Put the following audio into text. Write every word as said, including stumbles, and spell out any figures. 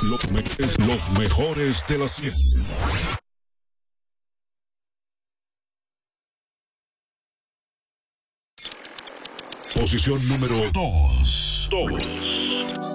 Los, me- los mejores de la cien. Posición número dos. Dos.